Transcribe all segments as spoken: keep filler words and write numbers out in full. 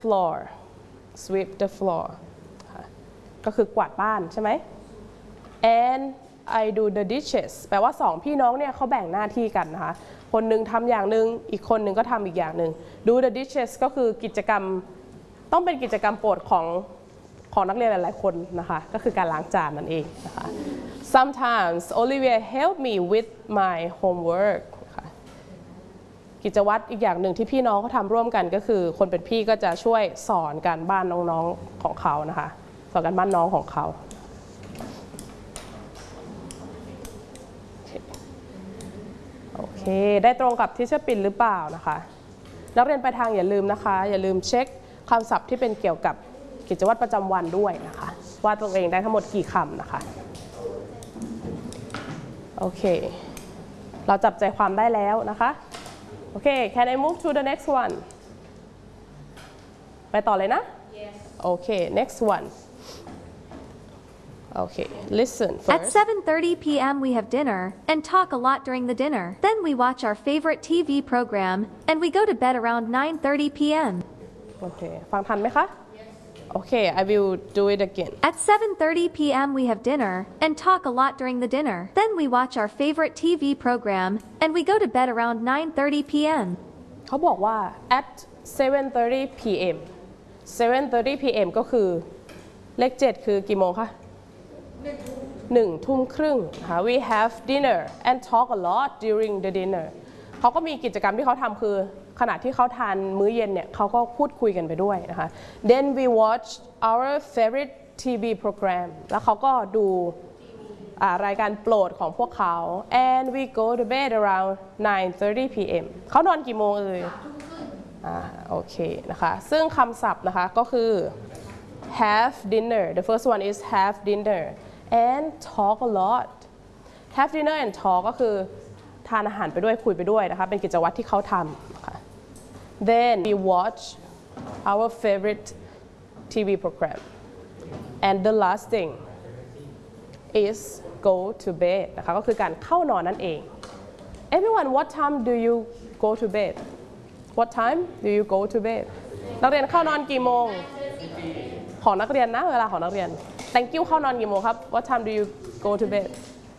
floor sweep the floor ก็คือกวาดบ้านใช่ไหม and I do the dishes แปลว่าสองพี่น้องเนี่ยเขาแบ่งหน้าที่กันนะคะคนหนึ่งทำอย่างหนึ่งอีกคนหนึ่งก็ทำอีกอย่างหนึ่ง do the dishes ก็คือกิจกรรมต้องเป็นกิจกรรมโปรดของของนักเรียนหลายๆคนนะคะก็คือการล้างจานนั่นเองนะคะ sometimes Olivia help me with my homework นะคะกิจวัตรอีกอย่างหนึ่งที่พี่น้องเขาทำร่วมกันก็คือคนเป็นพี่ก็จะช่วยสอนการบ้านน้องๆของเขานะคะสอนการบ้านน้องของเขาโอเคได้ตรงกับที่เชอร์ปินหรือเปล่านะคะนักเรียนไปทางอย่าลืมนะคะอย่าลืมเช็คคำศัพท์ที่เป็นเกี่ยวกับกิจวัตรประจำวันด้วยนะคะว่าตัวเองได้ทั้งหมดกี่คำนะคะโอเคเราจับใจความได้แล้วนะคะโอเค can I move to the next one ไปต่อเลยนะ yes โอเค next one Okay, listen first. At seven thirty p m we have dinner and talk a lot during the dinner. Then we watch our favorite T V program and we go to bed around nine thirty p m โอเคฟังทันไหมคะ โอเค I will do it again. At seven thirty p m we have dinner and talk a lot during the dinner. Then we watch our favorite T V program and we go to bed around nine thirty p m เขาบอกว่า at seven thirty p m seven thirty p m ก็คือเลขเจ็ดคือกี่โมงคะหนึ่งทุ่มครึ่งค่ะ we have dinner and talk a lot during the dinner เขาก็มีกิจกรรมที่เขาทำคือขณะที่เขาทานมื้อเย็นเนี่ยเขาก็พูดคุยกันไปด้วยนะคะ then we watch our favorite ที วี program แล้วเขาก็ดูรายการโปรดของพวกเขา and we go to bed around nine thirty p m เขานอนกี่โมงเอ่ยอ่าโอเคนะคะซึ่งคำศัพท์นะคะก็คือ have dinner the first one is have dinner and talk a lot have dinner and talk ก็คือทานอาหารไปด้วยคุยไปด้วยนะคะเป็นกิจวัตรที่เขาทำนะคะ then we watch our favorite ที วี program and the last thing is go to bed นะคะก็คือการเข้านอนนั่นเอง everyone what time do you go to bed what time do you go to bed นักเรียนเข้านอนกี่โมงของนักเรียนนะเวลาของนักเรียน thank you เข้านอนกี่โมงครับ what time do you go to bed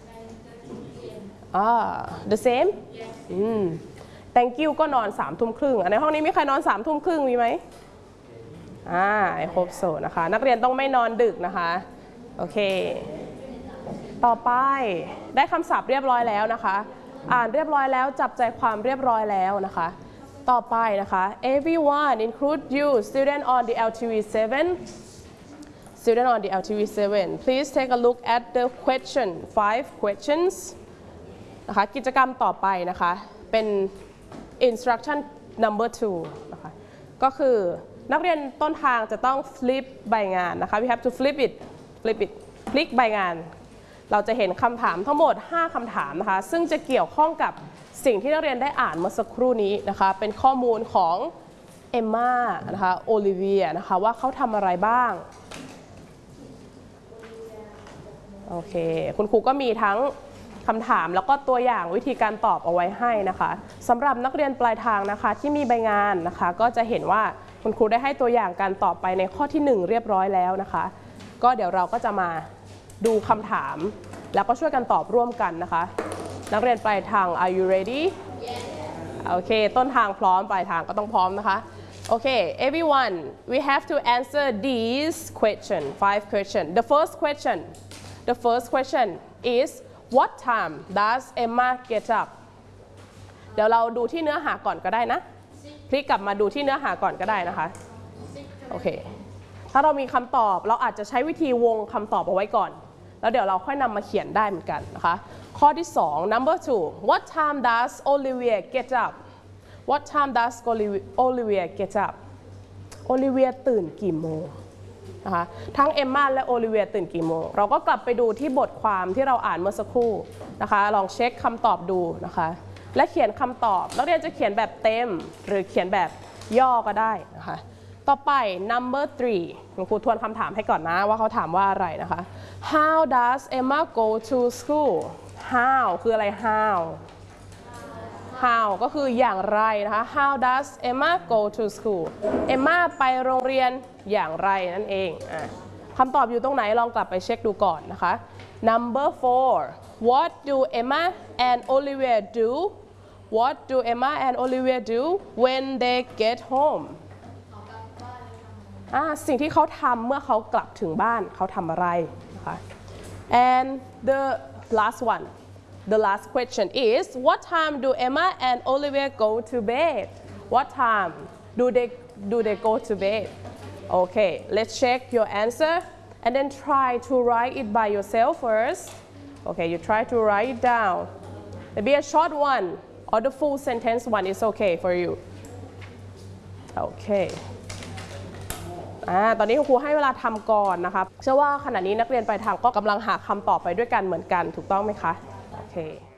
อ่า the same อืม thank you ก็นอนสามทุ่มครึ่งในห้องนี้มีใครนอนสามทุ่มครึ่งมีไหมอ่า I hope so นะคะนักเรียนต้องไม่นอนดึกนะคะโอเคต่อไปได้คำศัพท์เรียบร้อยแล้วนะคะอ่านเรียบร้อยแล้วจับใจความเรียบร้อยแล้วนะคะต่อไปนะคะ everyone include you student on the แอล ที วี seven student on the แอล ที วี seven please take a look at the question five questions นะคะกิจกรรมต่อไปนะคะเป็น instruction number two นะคะก็คือนักเรียนต้นทางจะต้อง flip ใบงานนะคะ we have to flip it flip it พลิกใบงานเราจะเห็นคำถามทั้งหมดห้าคำถามนะคะซึ่งจะเกี่ยวข้องกับสิ่งที่นักเรียนได้อ่านเมื่อสักครู่นี้นะคะเป็นข้อมูลของเอมม่านะคะโอลิเวียนะคะว่าเขาทำอะไรบ้างโอเคคุณครูก็มีทั้งคำถามแล้วก็ตัวอย่างวิธีการตอบเอาไว้ให้นะคะสำหรับนักเรียนปลายทางนะคะที่มีใบงานนะคะก็จะเห็นว่าคุณครูได้ให้ตัวอย่างการตอบไปในข้อที่หนึ่งเรียบร้อยแล้วนะคะก็เดี๋ยวเราก็จะมาดูคำถามแล้วก็ช่วยกันตอบร่วมกันนะคะนักเรียนปลายทาง are you ready yes โอเคต้นทางพร้อมปลายทางก็ต้องพร้อมนะคะโอเค everyone we have to answer these question five question the first question the first question is what time does Emma get up เดี๋ยวเราดูที่เนื้อหาก่อนก็ได้นะพลิกกลับมาดูที่เนื้อหาก่อนก็ได้นะคะโอเคถ้าเรามีคำตอบเราอาจจะใช้วิธีวงคำตอบเอาไว้ก่อนแล้วเดี๋ยวเราค่อยนำมาเขียนได้เหมือนกันนะคะข้อที่สอง number two what time does Olivia get up what time does Olivia get up Olivia ตื่นกี่โมงนะคะทั้งเอมม่าและโอลิเวียตื่นกี่โมงเราก็กลับไปดูที่บทความที่เราอ่านเมื่อสักครู่นะคะลองเช็คคำตอบดูนะคะและเขียนคำตอบนักเรียนจะเขียนแบบเต็มหรือเขียนแบบย่อก็ได้นะคะต่อไป number three คุณครูทวนคำถามให้ก่อนนะว่าเขาถามว่าอะไรนะคะ how does Emma go to school how คืออะไร how how ก็คืออย่างไรนะคะ how does Emma go to school Emma ไปโรงเรียนอย่างไรนั่นเองอ่ะคำตอบอยู่ตรงไหนลองกลับไปเช็คดูก่อนนะคะ number four what do Emma and Olivia do what do Emma and Olivia do when they get home อ่ะสิ่งที่เขาทำเมื่อเขากลับถึงบ้านเขาทำอะไรนะคะ and the last one the last question is what time do Emma and Olivia go to bed what time do they do they go to bed okay let's check your answer and then try to write it by yourself first okay you try to write it down maybe a short one or the full sentence one is okay for you okayอ่าตอนนี้ครูให้เวลาทำก่อนนะคะเชื่อว่าขณะนี้นักเรียนปลายทางก็กำลังหาคำตอบไปด้วยกันเหมือนกันถูกต้องไหมคะโอเค